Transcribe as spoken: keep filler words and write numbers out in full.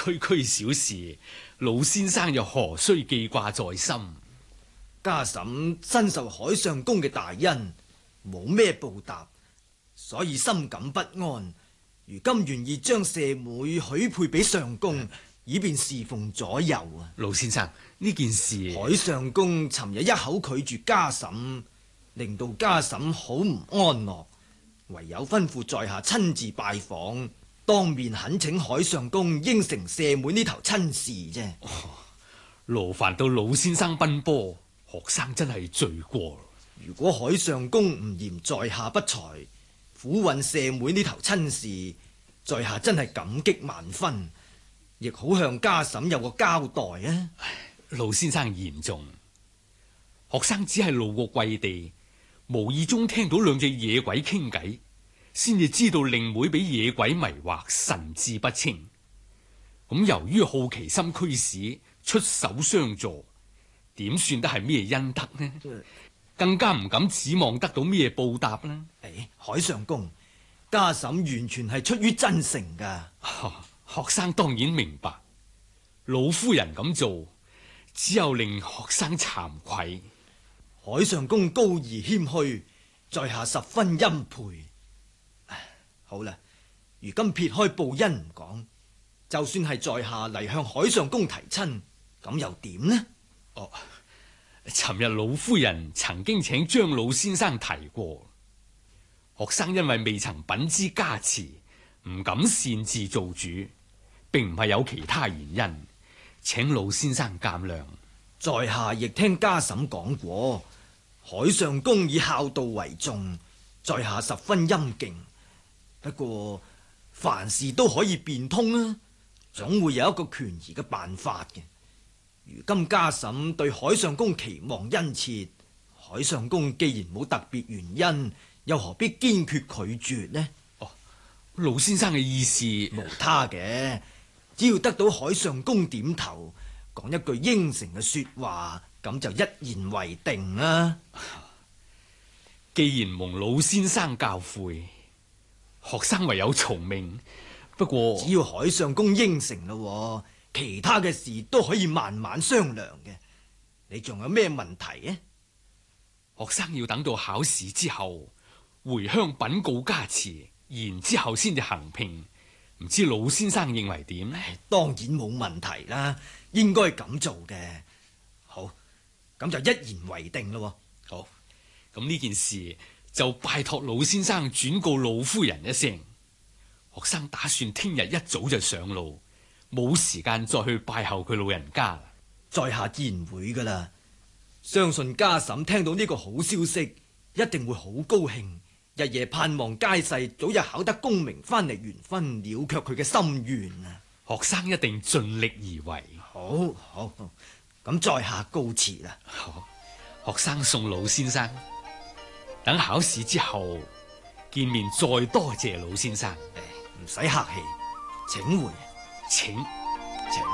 區區小事，老先生又何須記掛在心？ 家嬸身受海上公嘅大恩，冇咩報答，所以心感不安。如今願意將舍妹許配俾相公，以便侍奉左右啊！ 老先生，呢件事， 海相公尋日一口拒絕家嬸，令到家嬸好唔安樂，唯有吩咐在下親自拜訪，當面懇請海相公應承舍妹呢頭親事啫。 哦，勞煩到老先生奔波，學生真係罪過。 如果海相公唔嫌在下不才，撫允舍妹呢頭親事，在下真係感激萬分，亦好向家嬸有個交代啊！ 老先生言重，學生只係路過貴地，無意中聽到兩隻野鬼傾偈，先至知道令妹俾野鬼迷惑，神志不清。咁由於好奇心驅使，出手相助，點算得係咩恩德呢？更加唔敢指望得到咩報答啦。 誒，海相公，家嬸完全係出於真誠噶。 啊，學生當然明白，老夫人咁做，只有令學生慚愧。 海相公高義謙虛，在下十分欽佩。好啦，如今撇開報恩唔講，就算係在下嚟向海相公提親，咁又點呢？ 哦，尋日老夫人曾經請張老先生提過，學生因為未曾稟知家詞，唔敢擅自做主，並唔係有其他原因，請老先生鑒諒。 在下亦聽家嬸講過，海相公以孝道為重，在下十分欽敬。不過凡事都可以變通啊，總會有一個權宜嘅辦法嘅。如今家嬸對海相公期望殷切，海相公既然冇特別原因，又何必堅決拒絕呢？ 哦，老先生嘅意思無他嘅，只要得到海相公點頭，講一句應承嘅說話，咁就一言為定啦。 既然蒙老先生教誨，學生唯有從命。不過只要海相公應承咯，其他嘅事都可以慢慢商量嘅。你仲有咩問題啊？ 學生要等到考試之後回鄉稟告家辭，然之後先至行聘。唔知老先生認為點呢？ 當然冇問題啦，應該咁做嘅。好，咁就一言為定咯。 好，咁呢件事就拜託老先生轉告老夫人一聲。學生打算聽日一早就上路，冇時間再去拜候佢老人家。 在下自然會噶啦，相信家嬸聽到呢個好消息，一定會好高興，日夜盼望佳婿早日考得功名，翻嚟圓婚，了卻佢嘅心願啊！ 學生一定盡力而為。 好，好，咁在下告辭啦。 好，學生送老先生，等考試之後見面再多謝老先生。 唔使客氣，請回。 請。